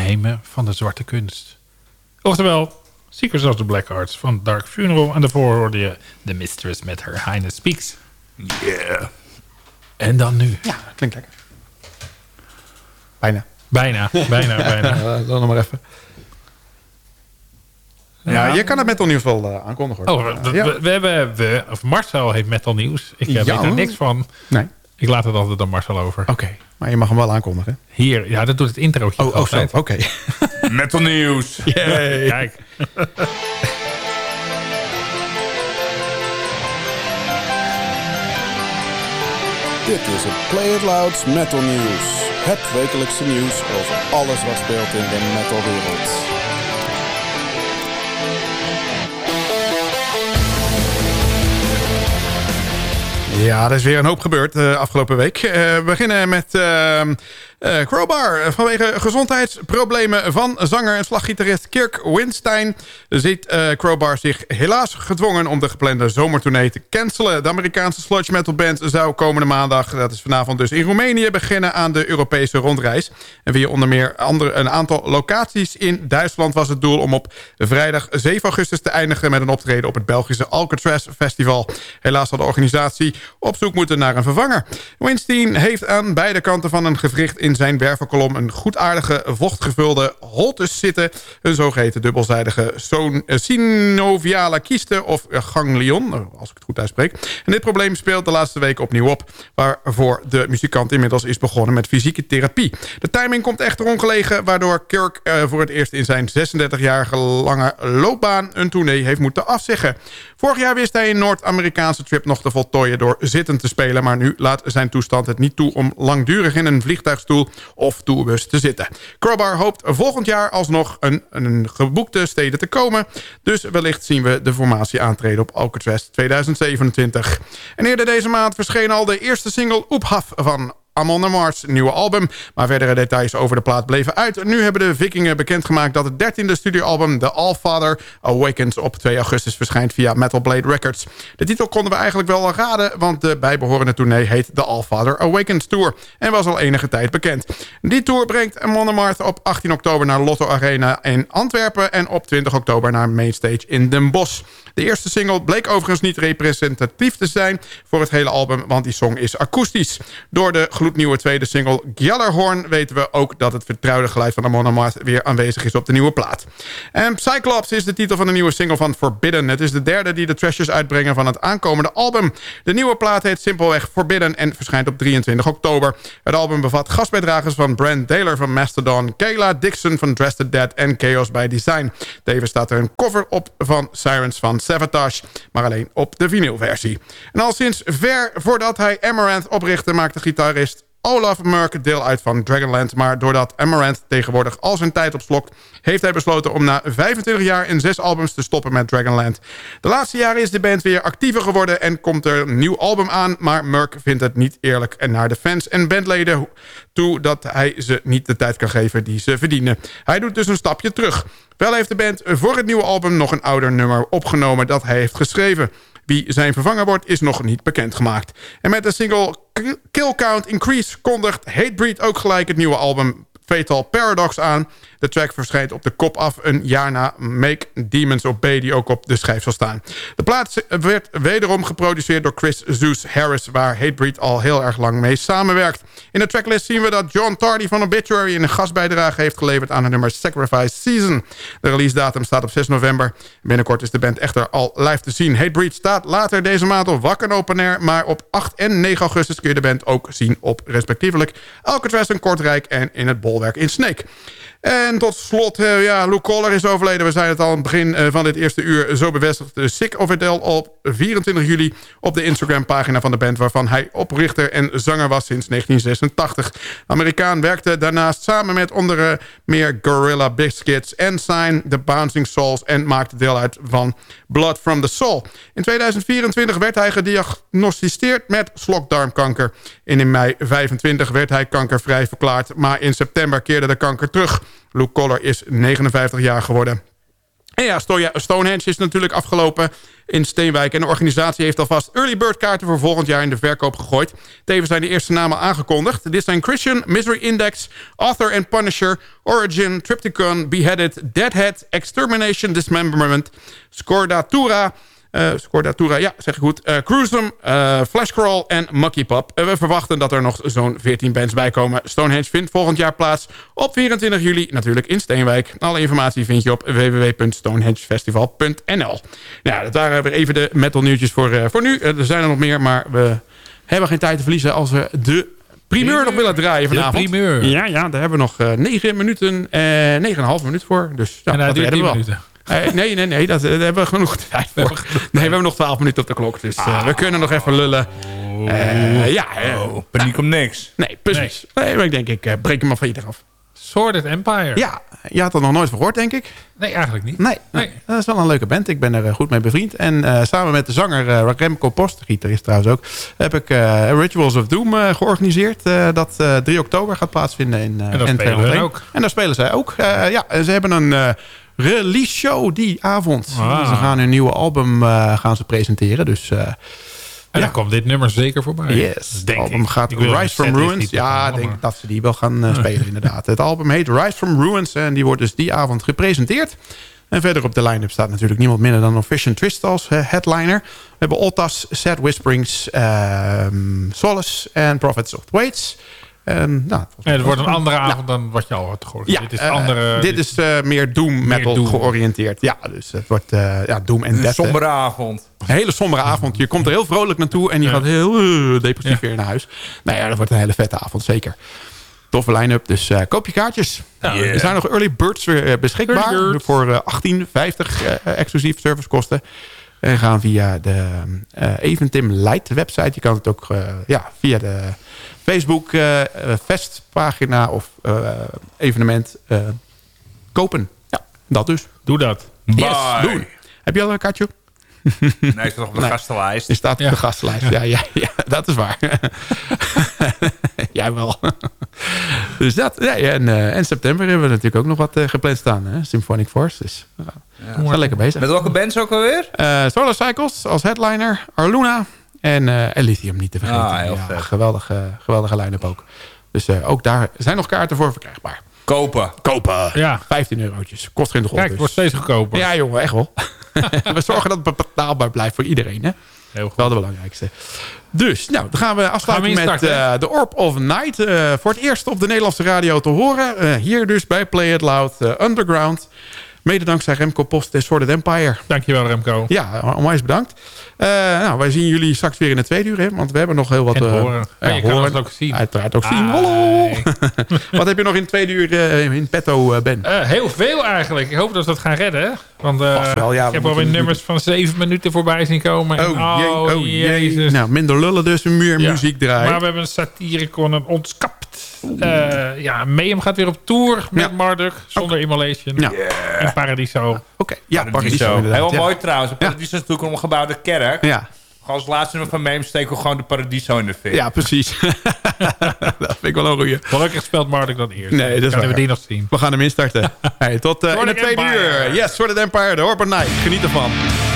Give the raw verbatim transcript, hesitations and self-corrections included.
geheimen van de zwarte kunst. Oftewel, Secrets of the Black Arts van Dark Funeral. En daarvoor hoorde je The Mistress met Her Highness Speaks. Yeah. En dan nu. Ja, klinkt lekker. Bijna. Bijna, bijna, bijna. Uh, dan nog maar even. Ja, ja, je kan het metal nieuws wel uh, aankondigen. Hoor. Oh, we, ja. we, we hebben, we, of Marcel heeft metal nieuws. Ik ja. weet er niks van. Nee. Ik laat het altijd aan Marcel over. Oké, okay. Maar je mag hem wel aankondigen. Hier, ja, dat doet het introotje oh, altijd. Oh, oké. Okay. Metal nieuws. Yay. Kijk. Dit is het Play It Loud's Metal News. Het wekelijkse nieuws over alles wat speelt in de metalwereld. Ja, er is weer een hoop gebeurd de uh, afgelopen week. Uh, we beginnen met uh, uh, Crowbar. Vanwege gezondheidsproblemen van zanger en slaggitarist Kirk Windstein ziet uh, Crowbar zich helaas gedwongen om de geplande zomertournee te cancelen. De Amerikaanse sludge metal band zou komende maandag, dat is vanavond dus in Roemenië, beginnen aan de Europese rondreis. En via onder meer andere, een aantal locaties in Duitsland was het doel om op vrijdag zeven augustus te eindigen met een optreden op het Belgische Alcatraz Festival. Helaas had de organisatie op zoek moeten naar een vervanger. Windstein heeft aan beide kanten van een gewricht in zijn wervelkolom een goedaardige vochtgevulde holtes zitten. Een zogeheten dubbelzijdige synoviale kieste of ganglion, als ik het goed uitspreek. En dit probleem speelt de laatste weken opnieuw op, waarvoor de muzikant inmiddels is begonnen met fysieke therapie. De timing komt echter ongelegen, waardoor Kirk uh, voor het eerst in zijn zesendertigjarige lange loopbaan een tournee heeft moeten afzeggen. Vorig jaar wist hij een Noord-Amerikaanse trip nog te voltooien door zittend te spelen, maar nu laat zijn toestand het niet toe om langdurig in een vliegtuigstoel of tourbus te zitten. Crowbar hoopt volgend jaar alsnog een, een geboekte steden te komen, dus wellicht zien we de formatie aantreden op Alcatraz tweeduizend zevenentwintig. En eerder deze maand verscheen al de eerste single Oephaf van Amon Amarth's nieuwe album, maar verdere details over de plaat bleven uit. Nu hebben de Vikingen bekendgemaakt dat het dertiende studioalbum The Allfather Awakens op twee augustus verschijnt via Metal Blade Records. De titel konden we eigenlijk wel raden, want de bijbehorende tournee heet The Allfather Awakens Tour en was al enige tijd bekend. Die tour brengt Amon Amarth op achttien oktober naar Lotto Arena in Antwerpen en op twintig oktober naar Mainstage in Den Bosch. De eerste single bleek overigens niet representatief te zijn voor het hele album, want die song is akoestisch. Door de gloednieuwe tweede single Gjallarhorn weten we ook dat het vertrouwde geluid van Amon Amarth weer aanwezig is op de nieuwe plaat. En Cyclops is de titel van de nieuwe single van Forbidden. Het is de derde die de Thrashers uitbrengen van het aankomende album. De nieuwe plaat heet simpelweg Forbidden en verschijnt op drieëntwintig oktober. Het album bevat gastbijdragers van Brent Daler van Mastodon, Kayla Dixon van Dressed to Dead en Chaos by Design. Tevens staat er een cover op van Sirens van Savatage, maar alleen op de vinylversie. En al sinds ver voordat hij Amaranth oprichtte maakte gitarist Olaf Murk deel uit van Dragonland, maar doordat Amaranth tegenwoordig al zijn tijd opslokt, heeft hij besloten om na vijfentwintig jaar en zes albums te stoppen met Dragonland. De laatste jaren is de band weer actiever geworden en komt er een nieuw album aan, maar Murk vindt het niet eerlijk en naar de fans en bandleden toe dat hij ze niet de tijd kan geven die ze verdienen. Hij doet dus een stapje terug. Wel heeft de band voor het nieuwe album nog een ouder nummer opgenomen dat hij heeft geschreven. Wie zijn vervanger wordt is nog niet bekendgemaakt. En met de single Kill Count Increase kondigt Hatebreed ook gelijk het nieuwe album Fatal Paradox aan. De track verschijnt op de kop af een jaar na Make Demons Obey, die ook op de schijf zal staan. De plaat werd wederom geproduceerd door Chris Zeus Harris, waar Hatebreed al heel erg lang mee samenwerkt. In de tracklist zien we dat John Tardy van Obituary een gastbijdrage heeft geleverd aan het nummer Sacrifice Season. De release datum staat op zes november. Binnenkort is de band echter al live te zien. Hatebreed staat later deze maand op Wacken Open Air, maar op acht en negen augustus kun je de band ook zien op respectievelijk Alcatraz in Kortrijk en in het bolwerk in Sneek. En tot slot, uh, ja, Luke Collar is overleden. We zijn het al aan het begin uh, van dit eerste uur zo bevestigd. Sick of It All op vierentwintig juli op de Instagram-pagina van de band, waarvan hij oprichter en zanger was sinds negentien zesentachtig. De Amerikaan werkte daarnaast samen met onder meer Gorilla Biscuits, Ensign, The Bouncing Souls en maakte deel uit van Blood from the Soul. In tweeduizend vierentwintig werd hij gediagnosticeerd met slokdarmkanker. En in mei vijfentwintig werd hij kankervrij verklaard, maar in september keerde de kanker terug. Luke Collar is negenenvijftig jaar geworden. En ja, Stonehenge is natuurlijk afgelopen in Steenwijk. En de organisatie heeft alvast early bird kaarten voor volgend jaar in de verkoop gegooid. Tevens zijn de eerste namen aangekondigd. Dit zijn Christian, Misery Index, Author and Punisher, Origin, Triptychon, Beheaded, Deadhead, Extermination, Dismemberment, Scordatura... Uh, Scordatura, ja, zeg ik goed. Uh, Cruisum, uh, Flashcrawl en Mucky Pop. Uh, we verwachten dat er nog zo'n veertien bands bij komen. Stonehenge vindt volgend jaar plaats op vierentwintig juli, natuurlijk in Steenwijk. Alle informatie vind je op w w w punt stonehengefestival punt n l. Ja, dat waren weer even de metal nieuwtjes voor, uh, voor nu. Uh, er zijn er nog meer, maar we hebben geen tijd te verliezen als we de primeur nog willen draaien vanavond. De primeur. Ja, ja, daar hebben we nog uh, negen minuten, en negen en een half minuut voor. Dus ja, en dat duurt tien minuten. Uh, nee, nee, nee, dat, daar hebben we genoeg tijd voor. Nee, we hebben nog twaalf minuten op de klok. Dus uh, oh. we kunnen nog even lullen. Uh, ja, uh, oh, paniek om niks. Nee, precies. Nee. Nee, maar ik denk, ik uh, breek hem al van je eraf. Sworded Empire. Ja, je had er nog nooit van gehoord, denk ik. Nee, eigenlijk niet. Nee, nee. nee, dat is wel een leuke band. Ik ben er uh, goed mee bevriend. En uh, samen met de zanger uh, Remco Post, de gitarist trouwens ook... heb ik uh, Rituals of Doom uh, georganiseerd. Uh, dat uh, drie oktober gaat plaatsvinden in uh, en dat spelen we ook. En daar spelen zij ook. Uh, ja, ze hebben een... Uh, release show die avond. Ah. Ze gaan hun nieuwe album uh, gaan ze presenteren. Dus, uh, en ja. dan komt dit nummer zeker voorbij. Yes. Het album gaat Rise from Ruins. Ja, ik denk maar. dat ze die wel gaan uh, spelen inderdaad. Het album heet Rise from Ruins. En die wordt dus die avond gepresenteerd. En verder op de line-up staat natuurlijk niemand minder dan Official Twist als uh, headliner. We hebben Oltas, Sad Whisperings, uh, Solace en Prophets of the Waits. En, nou, het, ja, het wordt een andere avond ja. dan wat je al had gehoord. Ja, dit is, uh, andere, dit is uh, meer doom metal doom. georiënteerd. Ja, dus het wordt uh, ja, doom en death. Een sombere avond. Een hele sombere avond. Je komt er heel vrolijk naartoe en je ja. gaat heel uh, depressief ja. weer naar huis. Nou ja, dat wordt een hele vette avond, zeker. Toffe line-up, dus uh, koop je kaartjes. Ja, yeah. Er zijn nog early birds weer uh, beschikbaar. Voor uh, achttien vijftig uh, exclusief servicekosten. En gaan via de uh, Eventim Light website. Je kan het ook uh, ja, via de Facebook uh, festpagina of uh, evenement uh, kopen. Ja, dat dus. Doe dat. Yes, doen. Heb je al een kaartje? Nee, hij staat op de nee. gastenlijst. Hij staat op ja. de gastenlijst, ja, ja, ja, dat is waar. Jij wel. Dus dat, ja, en, uh, en september hebben we natuurlijk ook nog wat uh, gepland staan. Hè? Symphonic Force, dus uh, ja. we zijn lekker bezig. Met welke bands ook alweer? Uh, Solar Cycles als headliner, Arluna en uh, Elysium niet te vergeten. Ah, heel ja, geweldige, geweldige line-up ook. Dus uh, ook daar zijn nog kaarten voor verkrijgbaar. Kopen. Kopen. Ja. vijftien eurotjes. Kost geen de grond. Kijk, het wordt steeds goedkoper. Ja, jongen, echt wel. We zorgen dat het betaalbaar blijft voor iedereen. Hè? Heel goed. Wel de belangrijkste. Dus, nou, dan gaan we afsluiten gaan we met uh, The Orb of Night. Uh, voor het eerst op de Nederlandse radio te horen. Uh, hier dus bij Play It Loud uh, Underground. Mede dankzij Remco Post en Sworded Empire. Dankjewel, Remco. Ja, onwijs bedankt. Uh, nou, wij zien jullie straks weer in de tweede uur. Hè, want we hebben nog heel wat... En uh, horen. Ja, ja, je horen. Kan het ook zien. Uiteraard ook ah, zien. Hallo! Wat heb je nog in de tweede uur uh, in petto, uh, Ben? Uh, heel veel eigenlijk. Ik hoop dat we dat gaan redden. Hè? Want uh, wel, ja, ik heb alweer nummers van zeven minuten voorbij zien komen. Oh, oh, jee, oh jezus. Nou, minder lullen dus, meer ja. muziek draaien. Maar we hebben een satiricon, een ontskapt. Uh, ja, Mayhem gaat weer op tour met ja. Marduk, zonder okay. Immolation. Ja. Yeah. En Paradiso. Oké, okay. ja, Paradiso. Paradiso heel ja. mooi trouwens. Paradiso ja. is natuurlijk een omgebouwde kerk. Ja. Als laatste nummer van Mayhem steken we gewoon de Paradiso in de fik. Ja, precies. Dat vind ik wel een goeie. Gelukkig speelt Marduk dat eerst. Nee, dat is Kunnen we die nog zien. We gaan hem instarten. Hey, tot uh, in de tweede uur. Yes, Sworded Empire, The Orb of Night. Geniet ervan.